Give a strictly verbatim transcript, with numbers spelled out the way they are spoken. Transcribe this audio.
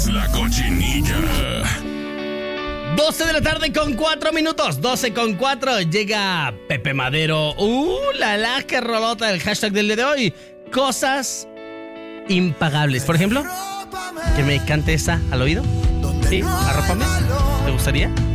La Cochinilla. doce de la tarde con cuatro minutos. doce con cuatro. Llega Pepe Madero. ¡Uh, la la! ¡Qué rolota! El hashtag del día de hoy. Cosas impagables. Por ejemplo, que me cante esa al oído. ¿Sí? Arrópame. ¿Te gustaría?